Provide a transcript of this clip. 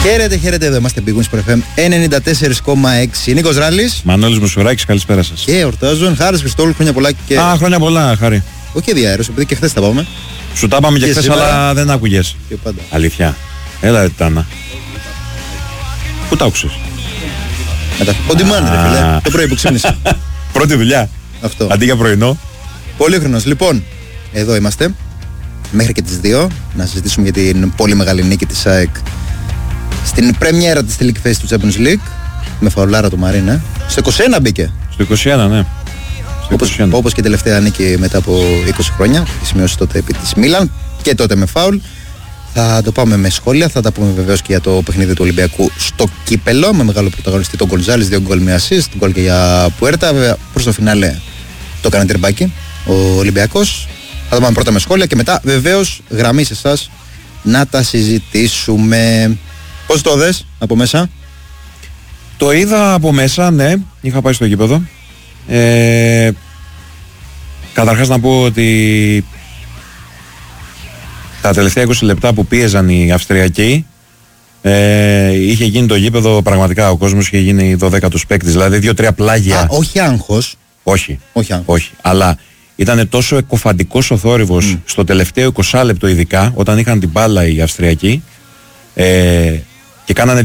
Χαίρετε, εδώ είμαστε Big Wings FM 94,6. Νίκος Ράλης. Μανώλης Μουσουράκης, καλησπέρα σας. Και εορτάζουν Χάρης Χριστόλου, χρόνια πολλά και. Χρόνια πολλά, Χάρη. Όχι διαέρωση, επειδή και χθες τα πάμε. Σου τα πάμε και χθες, σήμερα... αλλά δεν άκουγες. Και πάντα. Αλήθεια. Έλα, ρε Τάνα. Πού τα άκουσες? On demand, ρε φίλε. Το πρωί που ξύπνησα. Πρώτη δουλειά. Αυτό. Αντί για πρωινό. Πολύχρονος. Λοιπόν, εδώ είμαστε. Μέχρι και τις 2 να συζητήσουμε για την πολύ μεγάλη νίκη της ΑΕΚ στην πρεμιέρα της τελική θέση του Champions League. Με φαουλάρα του Μαρίνα. Στο 21 μπήκε. Στο 21, ναι. Όπως και τελευταία νίκη μετά από 20 χρόνια. Τη σημειώσει τότε επί της Μίλαν και τότε με φάουλ. Θα το πάμε με σχόλια. Θα τα πούμε βεβαίως και για το παιχνίδι του Ολυμπιακού στο κύπελο. Με μεγάλο πρωταγωνιστή τον Γκολζάλης, 2 γκολ με assist. Γκολ και για Πουέρτα. Βέβαια προς το φινάλε το έκανε τερμπάκι ο Ολυμπιακός. Θα το πάμε πρώτα με σχόλια και μετά βεβαίως γραμμή σε εσάς να τα συζητήσουμε. Πώς το δες από μέσα? Το είδα από μέσα, ναι. Είχα πάει στο γήπεδο. Καταρχάς να πω ότι τα τελευταία 20 λεπτά που πίεζαν οι Αυστριακοί είχε γίνει το γήπεδο πραγματικά, ο κόσμος είχε γίνει 12ος παίκτης, δηλαδή 2-3 πλάγια. Όχι άγχος. Όχι. Όχι. Αλλά ήταν τόσο εκκοφαντικός ο θόρυβος στο τελευταίο 20 λεπτό, ειδικά όταν είχαν την μπάλα οι Αυστριακοί και κάνανε